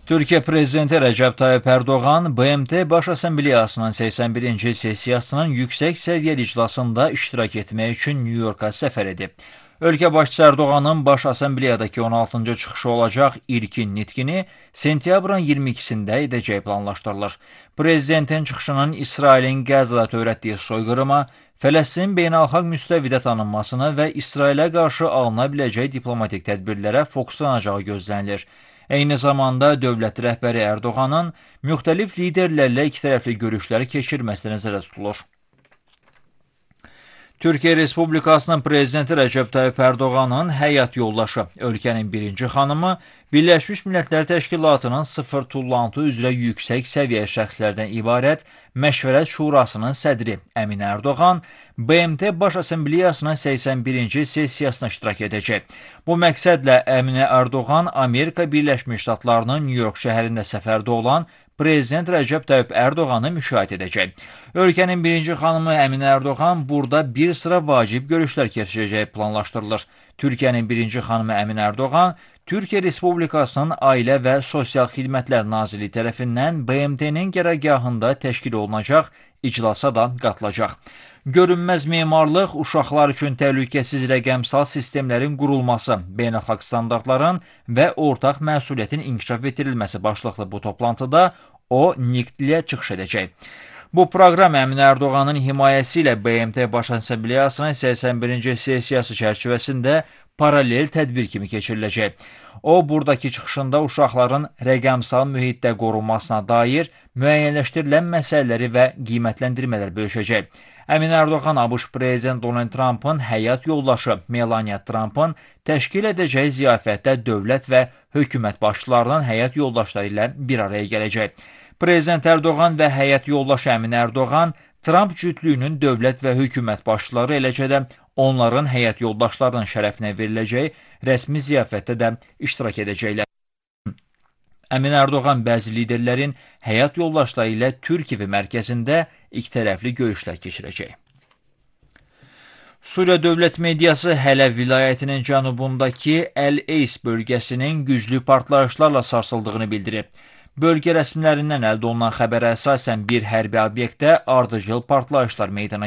Türkiye Prezidenti Rəcəb Tayyip Ərdoğan BMT Baş Assambleyasının 81-ci sessiyasının yüksək səviyyəli iclasında iştirak etmək üçün Nyu-Yorka səfər edib. Ölkə başçısı Ərdoğanın Baş Assambleyadakı 16-cı çıxışı olacaq ilkin nitqini sentyabrın 22-sində edəcəyi planlaşdırılır. Prezidentin çıxışının İsrailin Qəzzada törətdiyi soyqırıma, Fələstin beynəlxalq müstəvidə tanınmasına və İsrailə qarşı alına biləcək diplomatik tədbirlərə fokuslanacağı gözlənilir. Eyni zamanda dövlət rəhbəri Ərdoğanın müxtəlif liderlərlə ikitərəfli görüşləri keçirməsi nəzərdə tutulur. Türkiyə Respublikasının Prezidenti Rəcəb Tayyip Ərdoğanın həyat yoldaşı, ölkənin birinci xanımı, Birləşmiş Millətlər Təşkilatının sıfır tullantı üzrə yüksək səviyyə şəxslərdən ibarət Məşvərət Şurasının sədri Əmin Ərdoğan BMT Baş Assambleyasının 81-ci sessiyasına iştirak edəcək. Bu məqsədlə Əmin Ərdoğan Amerika Birləşmiş Ştatlarının Nyu-York şəhərində səfərdə olan Prezident Rəcəb Tayyip Ərdoğanı müşahidə edəcək. Ölkənin birinci xanımı Əmin Ərdoğan burada bir sıra vacib görüşlər keçirəcəyi planlaşdırılır. Türkiyənin birinci xanımı Əmin Ərdoğan Türkiyə Respublikasının Ailə və Sosial Xidmətlər Nazirliyi tərəfindən BMT-nin qərargahında təşkil olunacaq iclasa da qatılacaq. Görünməz memarlıq, uşaqlar üçün təhlükəsiz rəqəmsal sistemlərin qurulması, beynəlxalq standartların və ortaq məsuliyyətin inkişaf etdirilməsi başlıqlı bu toplantıda o nitqlə çıxış edəcək. Bu proqram Əmin Ərdoğanın himayəsi ilə BMT Baş Assambleyasının 81-ci sessiyası çərçivəsində paralel tədbir kimi keçiriləcək. O, buradakı çıxışında uşaqların rəqəmsal mühitdə qorunmasına dair müəyyənləşdirilən məsələləri və qiymətləndirmələr bölüşəcək. Əmin Ərdoğan ABŞ Prezident Donald Trumpın həyat yoldaşı Melania Trumpın təşkil edəcəyi ziyafətdə dövlət və hökumət başçılarının həyat yoldaşları ilə bir araya gələcək. Prezident Ərdoğan və həyat yoldaşı Əmin Ərdoğan Trump cütlüyünün dövlət və hökumət başçıları, eləcə də onların həyat yoldaşlarının şərəfinə veriləcək rəsmi ziyafətdə də iştirak edəcəklər. Əmin Ərdoğan bəzi liderlərin həyat yoldaşları ilə Türkiyə mərkəzində ikitərəfli görüşlər keçirəcək. Suriya dövlət mediası Hələb vilayətinin cənubundakı Əl-Eys bölgəsinin güclü partlayışlarla sarsıldığını bildirib. Bölgə rəsmilərindən əldə olunan xəbərə əsasən bir hərbi obyektdə ardıcıl partlayışlar meydana